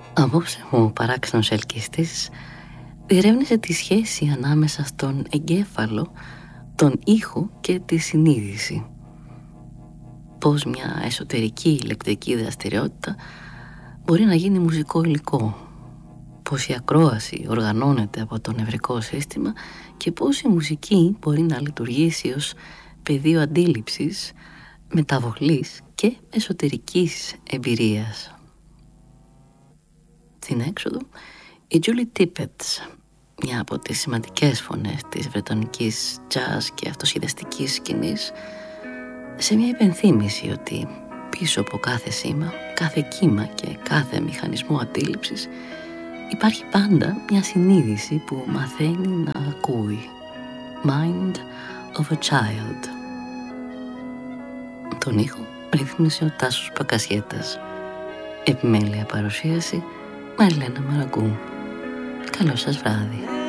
Απόψε μου παράξενος ελκυστής διερεύνησε τη σχέση ανάμεσα στον εγκέφαλο, τον ήχο και τη συνείδηση. Πώς μια εσωτερική ηλεκτρική δραστηριότητα μπορεί να γίνει μουσικό υλικό. Πώς η ακρόαση οργανώνεται από το νευρικό σύστημα και πώς η μουσική μπορεί να λειτουργήσει ως πεδίο αντίληψης, μεταβολής και εσωτερικής εμπειρίας. Στην έξοδο, η Julie Tippett, μια από τις σημαντικές φωνές της βρετανικής jazz και αυτοσχεδιαστικής σκηνής, σε μια υπενθύμηση ότι πίσω από κάθε σήμα, κάθε κύμα και κάθε μηχανισμό αντίληψης υπάρχει πάντα μια συνείδηση που μαθαίνει να ακούει. Mind of a Child. Τον ήχο ρύθμισε ο Τάσος Πακασιέτας. Επιμέλεια παρουσίαση Μαριλένα Μαραγκού. Καλό σας βράδυ.